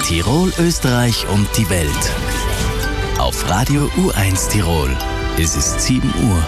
Tirol, Österreich und die Welt. Auf Radio U1 Tirol. Es ist 7 Uhr.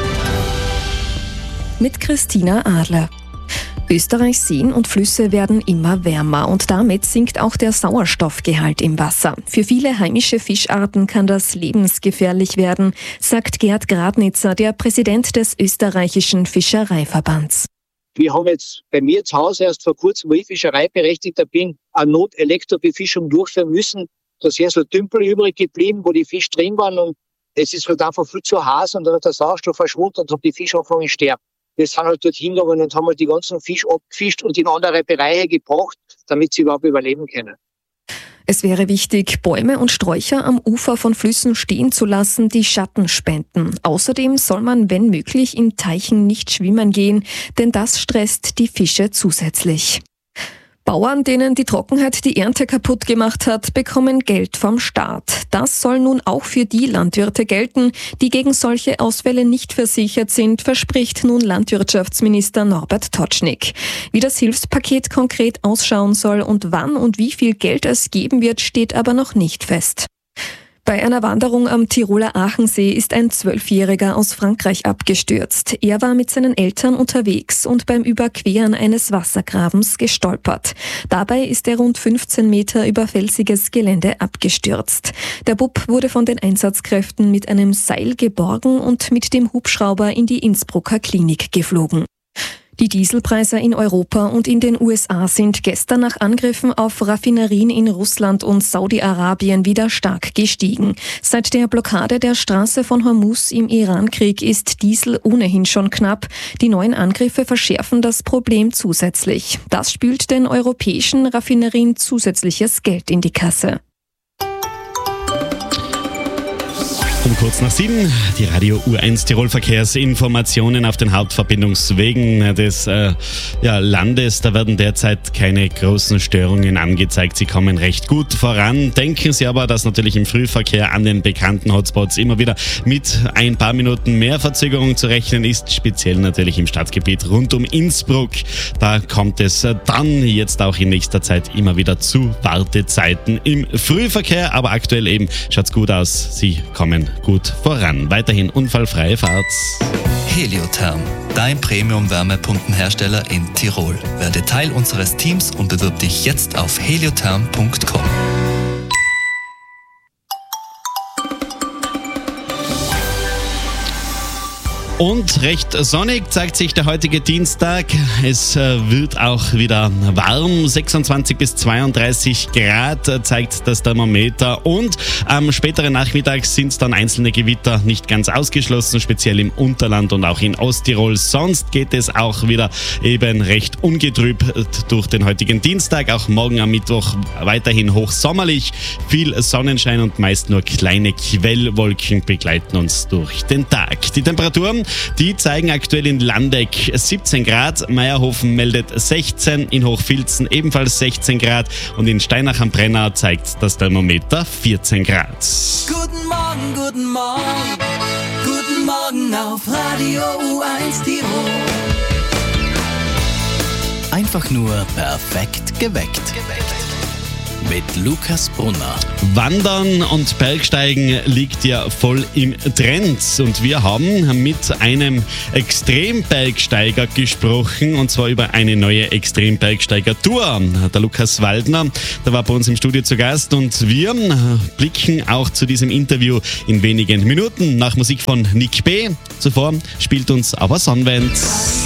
Mit Christina Adler. Österreichs Seen und Flüsse werden immer wärmer und damit sinkt auch der Sauerstoffgehalt im Wasser. Für viele heimische Fischarten kann das lebensgefährlich werden, sagt Gerd Gradnitzer, der Präsident des österreichischen Fischereiverbands. Wir haben jetzt bei mir zu Hause erst vor kurzem, wo ich Fischereiberechtigter bin, eine Notelektrobefischung durchführen müssen. Da ist so ein Tümpel übrig geblieben, wo die Fische drin waren und es ist halt einfach viel zu heiß und dann hat der Sauerstoff verschwunden und hat die Fische angefangen zu sterben. Wir sind halt dorthin gegangen und haben halt die ganzen Fische abgefischt und in andere Bereiche gebracht, damit sie überhaupt überleben können. Es wäre wichtig, Bäume und Sträucher am Ufer von Flüssen stehen zu lassen, die Schatten spenden. Außerdem soll man, wenn möglich, in Teichen nicht schwimmen gehen, denn das stresst die Fische zusätzlich. Bauern, denen die Trockenheit die Ernte kaputt gemacht hat, bekommen Geld vom Staat. Das soll nun auch für die Landwirte gelten, die gegen solche Ausfälle nicht versichert sind, verspricht nun Landwirtschaftsminister Norbert Totschnig. Wie das Hilfspaket konkret ausschauen soll und wann und wie viel Geld es geben wird, steht aber noch nicht fest. Bei einer Wanderung am Tiroler Aachensee ist ein 12-Jähriger aus Frankreich abgestürzt. Er war mit seinen Eltern unterwegs und beim Überqueren eines Wassergrabens gestolpert. Dabei ist er rund 15 Meter über felsiges Gelände abgestürzt. Der Bub wurde von den Einsatzkräften mit einem Seil geborgen und mit dem Hubschrauber in die Innsbrucker Klinik geflogen. Die Dieselpreise in Europa und in den USA sind gestern nach Angriffen auf Raffinerien in Russland und Saudi-Arabien wieder stark gestiegen. Seit der Blockade der Straße von Hormuz im Irankrieg ist Diesel ohnehin schon knapp. Die neuen Angriffe verschärfen das Problem zusätzlich. Das spült den europäischen Raffinerien zusätzliches Geld in die Kasse. Um kurz nach 7, die Radio U1 Tirol Verkehrsinformationen auf den Hauptverbindungswegen des Landes. Da werden derzeit keine großen Störungen angezeigt. Sie kommen recht gut voran. Denken Sie aber, dass natürlich im Frühverkehr an den bekannten Hotspots immer wieder mit ein paar Minuten mehr Verzögerung zu rechnen ist. Speziell natürlich im Stadtgebiet rund um Innsbruck. Da kommt es dann jetzt auch in nächster Zeit immer wieder zu Wartezeiten im Frühverkehr. Aber aktuell eben schaut's gut aus. Sie kommen gut voran. Weiterhin unfallfreie Fahrt. Heliotherm, dein Premium-Wärmepumpenhersteller in Tirol. Werde Teil unseres Teams und bewirb dich jetzt auf heliotherm.com. Und recht sonnig zeigt sich der heutige Dienstag. Es wird auch wieder warm. 26 bis 32 Grad zeigt das Thermometer. Und am späteren Nachmittag sind dann einzelne Gewitter nicht ganz ausgeschlossen, speziell im Unterland und auch in Osttirol. Sonst geht es auch wieder eben recht ungetrübt durch den heutigen Dienstag. Auch morgen am Mittwoch weiterhin hochsommerlich. Viel Sonnenschein und meist nur kleine Quellwolken begleiten uns durch den Tag. Die Temperaturen, die zeigen aktuell in Landeck 17 Grad, Meierhofen meldet 16, in Hochfilzen ebenfalls 16 Grad und in Steinach am Brenner zeigt das Thermometer 14 Grad. Guten Morgen, guten Morgen, guten Morgen auf Radio U1 Tirol. Einfach nur perfekt geweckt. Mit Lukas Brunner. Wandern und Bergsteigen liegt ja voll im Trend und wir haben mit einem Extrembergsteiger gesprochen und zwar über eine neue Extrembergsteiger-Tour. Der Lukas Waldner, der war bei uns im Studio zu Gast und wir blicken auch zu diesem Interview in wenigen Minuten nach Musik von Nick B. Zuvor spielt uns aber Sonnenwend.